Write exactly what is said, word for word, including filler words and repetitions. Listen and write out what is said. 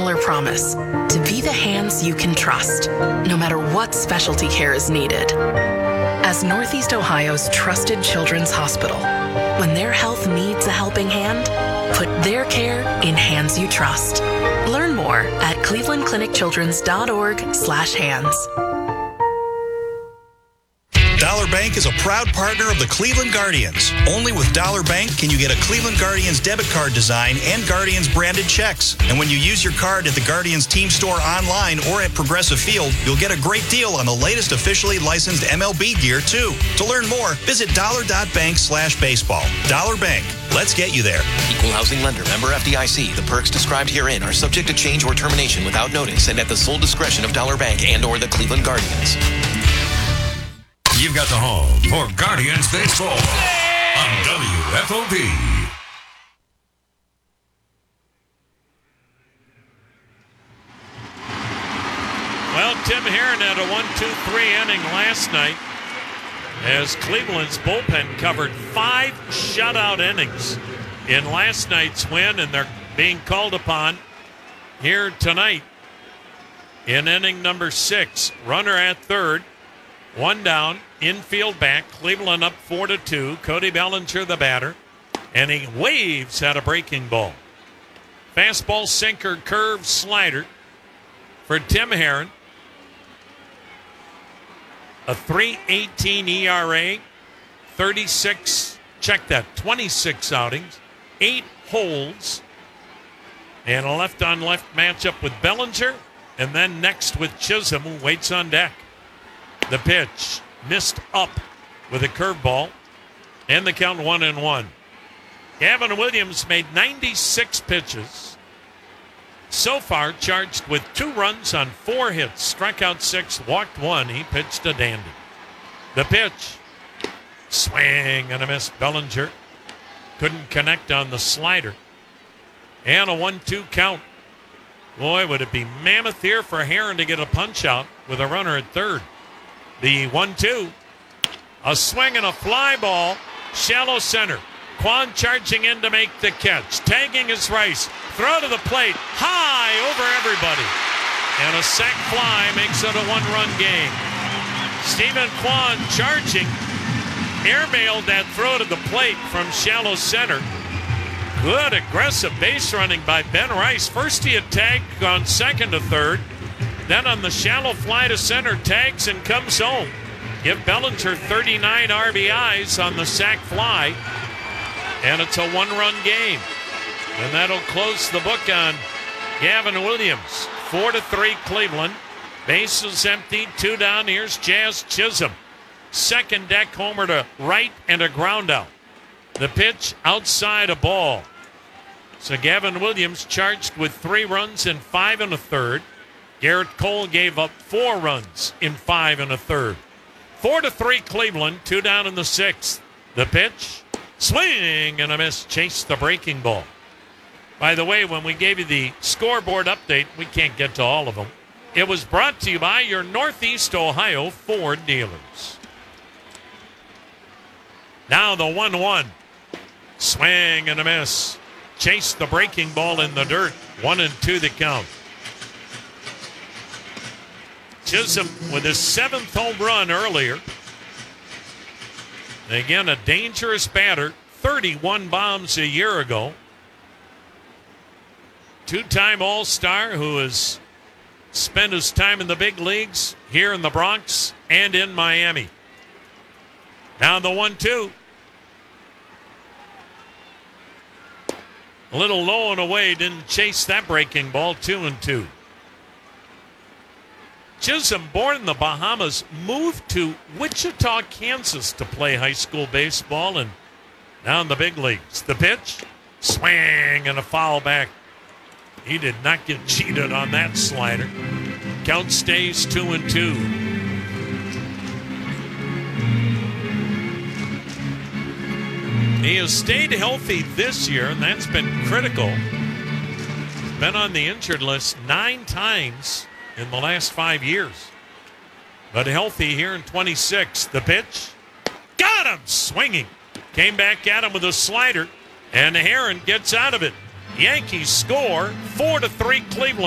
similar promise: to be the hands you can trust, no matter what specialty care is needed. As Northeast Ohio's trusted children's hospital, when their health needs a helping hand, put their care in hands you trust. Learn more at cleveland clinic children's dot org slash hands. Dollar Bank is a proud partner of the Cleveland Guardians. Only with Dollar Bank can you get a Cleveland Guardians debit card design and Guardians branded checks. And when you use your card at the Guardians team store online or at Progressive Field, you'll get a great deal on the latest officially licensed M L B gear, too. To learn more, visit dollar.bank slash baseball. Dollar Bank. Let's get you there. Equal housing lender. Member F D I C. The perks described herein are subject to change or termination without notice and at the sole discretion of Dollar Bank and or the Cleveland Guardians. You've got the home for Guardians baseball on W F O P. Well, Tim Herron had a one two three inning last night as Cleveland's bullpen covered five shutout innings in last night's win, and they're being called upon here tonight in inning number six. Runner at third, one down, infield back, Cleveland up four to two. Cody Bellinger the batter, and he waves at a breaking ball. Fastball, sinker, curve, slider for Tim Herron. A three eighteen E R A, thirty-six, check that, twenty-six outings, eight holds, and a left-on-left matchup with Bellinger, and then next with Chisholm, who waits on deck. The pitch missed up with a curveball, and the count one and one. Gavin Williams made ninety-six pitches. So far, charged with two runs on four hits, struck out six, walked one. He pitched a dandy. The pitch, swing and a miss. Bellinger couldn't connect on the slider. And a one two count. Boy, would it be mammoth here for Herron to get a punch out with a runner at third. The one two, a swing and a fly ball, shallow center. Kwan charging in to make the catch. Tagging is Rice. Throw to the plate. High over everybody. And a sac fly makes it a one-run game. Stephen Kwan charging. Airmailed that throw to the plate from shallow center. Good aggressive base running by Ben Rice. First he had tagged on second to third. Then on the shallow fly to center, tags and comes home. Give Bellinger thirty-nine R B Is on the sac fly. And it's a one-run game. And that'll close the book on Gavin Williams. Four to three Cleveland. Bases empty, two down. Here's Jazz Chisholm. Second deck homer to right and a ground out. The pitch outside a ball. So Gavin Williams charged with three runs in five and a third. Garrett Cole gave up four runs in five and a third. Four to three Cleveland, two down in the sixth. The pitch, swing and a miss, chased the breaking ball. By the way, when we gave you the scoreboard update, we can't get to all of them. It was brought to you by your Northeast Ohio Ford dealers. Now the one one. Swing and a miss. Chased the breaking ball in the dirt. One and two the count. Chisholm with his seventh home run earlier. Again, a dangerous batter. thirty-one bombs a year ago. Two-time All-Star who has spent his time in the big leagues here in the Bronx and in Miami. Now the one two. A little low and away, didn't chase that breaking ball. Two and two. Chisholm, born in the Bahamas, moved to Wichita, Kansas to play high school baseball and now in the big leagues. The pitch, swing and a foul back. He did not get cheated on that slider. Count stays two and two. He has stayed healthy this year, and that's been critical. He's been on the injured list nine times in the last five years. But healthy here in twenty-six. The pitch, got him swinging. Came back at him with a slider, and Herron gets out of it. Yankees score four to three Cleveland.